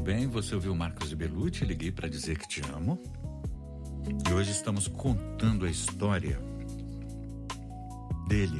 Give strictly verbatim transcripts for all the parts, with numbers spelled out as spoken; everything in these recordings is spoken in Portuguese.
bem? Você ouviu Marcos de Bellucci, liguei para dizer que te amo. E hoje estamos contando a história dele.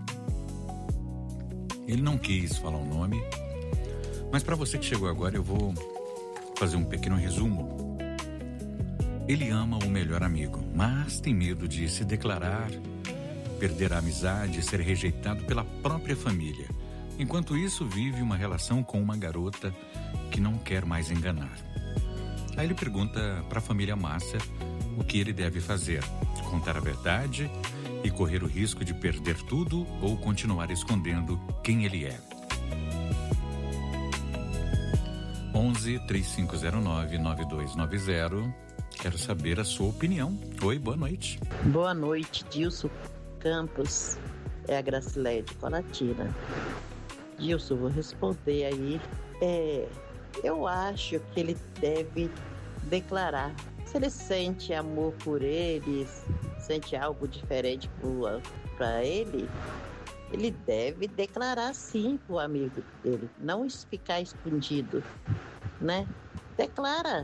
Ele não quis falar o nome, mas para você que chegou agora eu vou fazer um pequeno resumo. Ele ama o melhor amigo, mas tem medo de se declarar, perder a amizade e ser rejeitado pela própria família. Enquanto isso, vive uma relação com uma garota que não quer mais enganar. Aí ele pergunta para a família Massa o que ele deve fazer: contar a verdade e correr o risco de perder tudo ou continuar escondendo quem ele é. onze, três cinco zero nove, nove dois nove zero. Quero saber a sua opinião. Oi, boa noite. Boa noite, Dilson Campos. É a Gracileia de Colatina. Dilson, vou responder aí. É, eu acho que ele deve declarar. Se ele sente amor por ele, sente algo diferente para ele, ele deve declarar sim pro amigo dele. Não ficar escondido, né? Declara.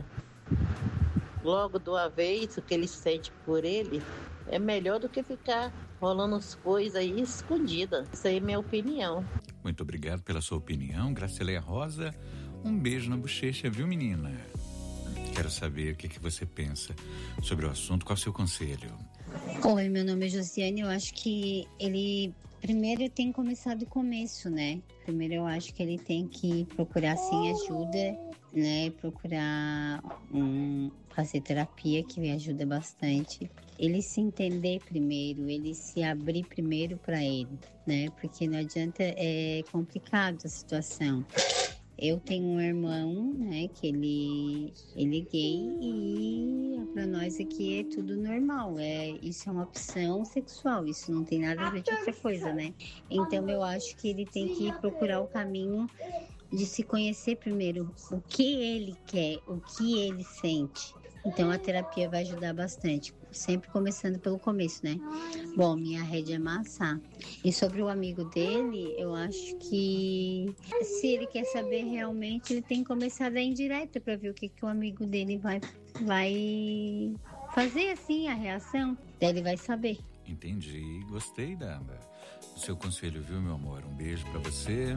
Logo de uma vez, o que ele sente por ele é melhor do que ficar rolando as coisas aí escondidas. Essa aí é minha opinião. Muito obrigado pela sua opinião, Gracileia Rosa. Um beijo na bochecha, viu, menina? Quero saber o que, que você pensa sobre o assunto. Qual é o seu conselho? Oi, meu nome é Josiane. Eu acho que ele primeiro tem que começar do começo, né? Primeiro eu acho que ele tem que procurar sim ajuda, né? Procurar um, fazer terapia, que ajuda bastante. Ele se entender primeiro, ele se abrir primeiro para ele, né? Porque não adianta, é complicado a situação. Eu tenho um irmão, né, que ele, ele é gay e pra nós aqui é tudo normal. É, isso é uma opção sexual, isso não tem nada a ver com outra coisa, né? Então eu acho que ele tem que procurar o caminho de se conhecer primeiro, o que ele quer, o que ele sente. Então a terapia vai ajudar bastante, sempre começando pelo começo, né? Bom, minha rede é Massa. E sobre o amigo dele, eu acho que se ele quer saber realmente, ele tem que começar a dar indireta para ver o que, que o amigo dele vai, vai fazer, assim, a reação. Daí ele vai saber. Entendi, gostei da, do seu conselho, viu, meu amor? Um beijo para você.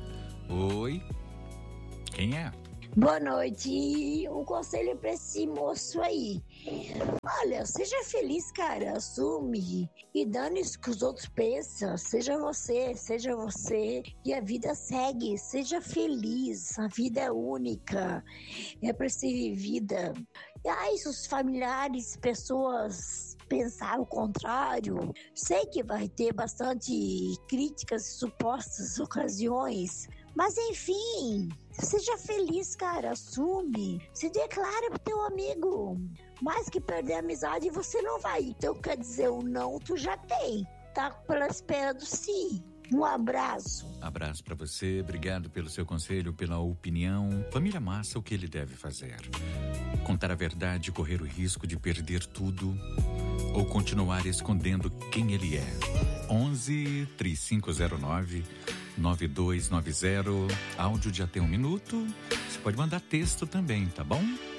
Oi, quem é? Boa noite, um conselho pra esse moço aí. Olha, seja feliz, cara, assume e dane-se que os outros pensam. Seja você, seja você e a vida segue. Seja feliz, a vida é única, é pra ser vivida. E aí, se os familiares, pessoas pensar o contrário, sei que vai ter bastante críticas e supostas ocasiões, mas enfim, seja feliz, cara, assume, se declara pro teu amigo. Mais que perder a amizade, você não vai. Então, quer dizer, o não tu já tem, tá pela espera do sim. Um abraço. Abraço pra você, obrigado pelo seu conselho, pela opinião. Família Massa, o que ele deve fazer? Contar a verdade, correr o risco de perder tudo ou continuar escondendo quem ele é? onze, três cinco zero nove, nove dois nove zero, áudio de até um minuto. Você pode mandar texto também, tá bom?